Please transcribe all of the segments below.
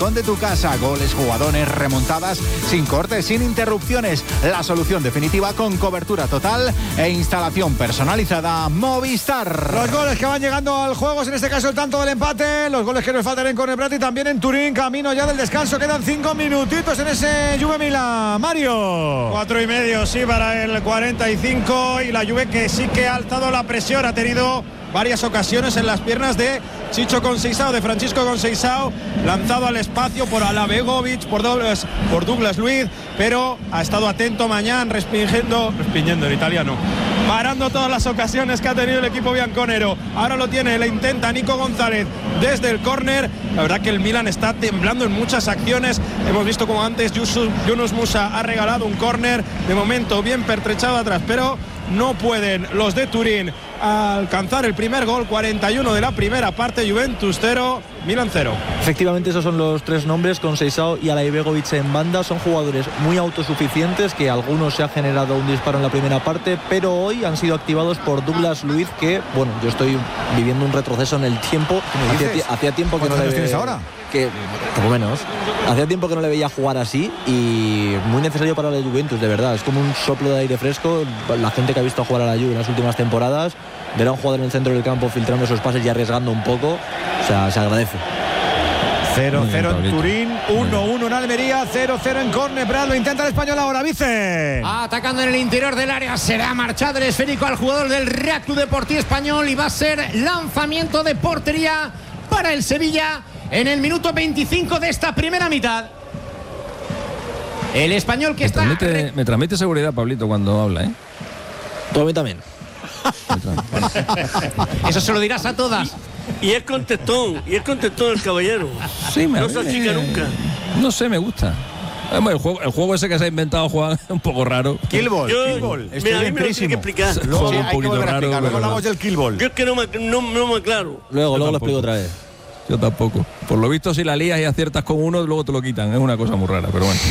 balcón de tu casa. Goles, jugadores, remontadas, sin cortes, sin interrupciones. La solución definitiva con cobertura total e instalación personalizada Movistar. Los goles que van llegando al juego, en este caso el tanto del empate, los goles que nos faltan en Cornebrat y también en Turín, camino ya del descanso. Quedan 5 minutitos en ese Juve Milan. Mario. 4,5, sí, para el 45, y la Juve que sí que ha alzado la presión, ha tenido varias ocasiones en las piernas de Chicho Conceição, de Francisco Conceição, lanzado al espacio por Alabegovic, por Douglas Luiz, pero ha estado atento Mañán, respingiendo en italiano, parando todas las ocasiones que ha tenido el equipo bianconero. Ahora lo tiene, le intenta Nico González desde el córner. La verdad que el Milan está temblando en muchas acciones. Hemos visto como antes Yunus Musa ha regalado un córner, de momento bien pertrechado atrás, pero no pueden los de Turín alcanzar el primer gol. 41 de la primera parte, Juventus 0, Milan 0. Efectivamente, esos son los tres nombres, Conceição y Alabegovic en banda. Son jugadores muy autosuficientes, que algunos se ha generado un disparo en la primera parte, pero hoy han sido activados por Douglas Luiz, que, bueno, yo estoy viviendo un retroceso en el tiempo. Hacía tiempo que no le tienes ahora? Que por lo menos hacía tiempo que no le veía jugar así, y muy necesario para la Juventus, de verdad. Es como un soplo de aire fresco. La gente que ha visto jugar a la Juve en las últimas temporadas, ver a un jugador en el centro del campo filtrando esos pases y arriesgando un poco, o sea, se agradece. 0-0 en Turín, 1-1 en Almería, 0-0 en Cornebrat. Lo intenta el español ahora, Vice. Atacando en el interior del área, será marchado el esférico al jugador del Real Club Deportivo Español, y va a ser lanzamiento de portería para el Sevilla en el minuto 25 de esta primera mitad. El español que me transmite seguridad, Pablito, cuando habla, ¿eh? Tú a mí también. Eso se lo dirás a todas. Y es contestón el caballero. Sí, no se achica nunca. No sé, me gusta. El juego ese que se ha inventado, Juan, es un poco raro. Killball. Mira, a mí me lo tiene que explicar. Luego un poquito raro. Luego hablamos del Killball. Yo es que no me aclaro. Luego lo explico otra vez. Yo tampoco. Por lo visto, si la lías y aciertas con uno, luego te lo quitan. Es una cosa muy rara, pero bueno.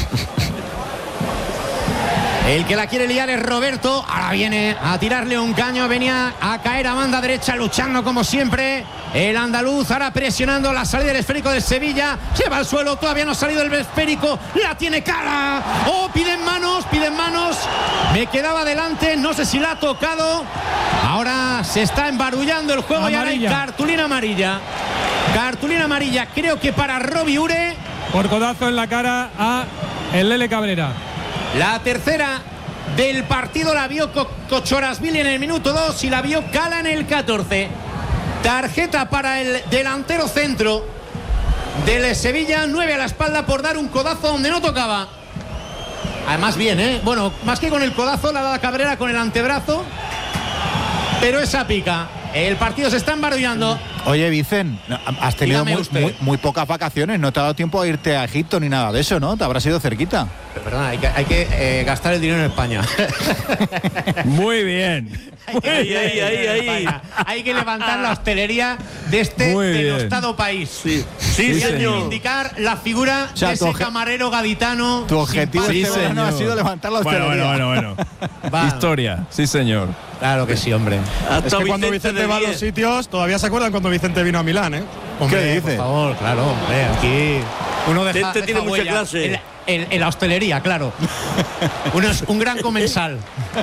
El que la quiere liar es Roberto. Ahora viene a tirarle un caño. Venía a caer a banda derecha, luchando como siempre el andaluz. Ahora presionando la salida del esférico del Sevilla. Se va al suelo, todavía no ha salido el esférico. La tiene cara. Oh, piden manos. Me quedaba delante, no sé si la ha tocado. Ahora se está embarullando el juego y ahora hay cartulina amarilla. Cartulina amarilla, creo que para Robbie Ure. Por codazo en la cara a el Lele Cabrera. La tercera del partido la vio Kochorasvili en el minuto 2 y la vio Cala en el 14. Tarjeta para el delantero centro del Sevilla, 9 a la espalda por dar un codazo donde no tocaba. Además bien, bueno, más que con el codazo, la ha dado a Cabrera con el antebrazo, pero esa pica. El partido se está embarullando. Oye, Vicen, has tenido muy pocas vacaciones. No te ha dado tiempo a irte a Egipto ni nada de eso, ¿no? Te habrás ido cerquita. Pero perdona, hay que gastar el dinero en España. Muy bien. Ahí. Hay que levantar la hostelería de este denostado país. Sí, señor. Indicar la figura de ese camarero gaditano. Tu objetivo no ha sido levantar la hostelería. Bueno. Historia, sí, señor. Claro que sí, hombre. Es que cuando Vicente va a los sitios, todavía se acuerdan cuando Vicente vino a Milán, ¿eh? Hombre, ¿qué dice? Por favor, claro, hombre, aquí uno deja tiene mucha clase. En la hostelería, claro. Uno es un gran comensal.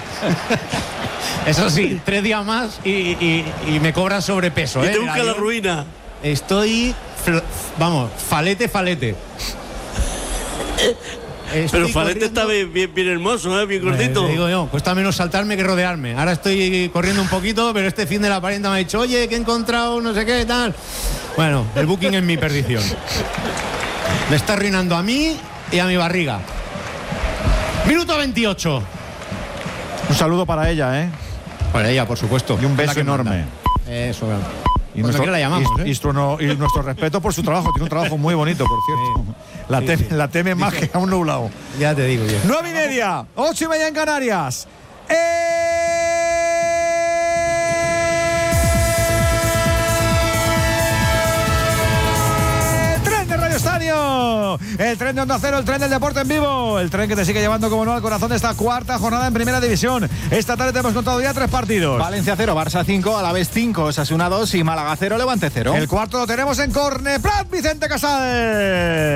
Eso sí, 3 días más y me cobran sobrepeso. Y te busca la ruina. Estoy, falete. Pero Falete está bien hermoso, bien gordito. Digo yo, cuesta menos saltarme que rodearme. Ahora estoy corriendo un poquito, pero este fin de la parienta me ha dicho, oye, que he encontrado no sé qué, tal. Bueno, el booking es mi perdición. Me está arruinando a mí y a mi barriga. Minuto 28. Un saludo para ella, ¿eh? Para ella, por supuesto. Y un beso enorme. Eso, y nuestro, la llamamos, y nuestro respeto por su trabajo. Tiene un trabajo muy bonito, por cierto. La teme más que a un nublado. Ya te digo yo. 9:30, 8:30 en Canarias. El tren de Onda Cero, el tren del deporte en vivo, el tren que te sigue llevando como no al corazón de esta cuarta jornada en Primera División. Esta tarde te hemos contado ya 3 partidos. Valencia 0, Barça 5, Alavés 5, Osasuna 2 y Málaga 0, Levante 0. El cuarto lo tenemos en Corneprat, Vicente Casal.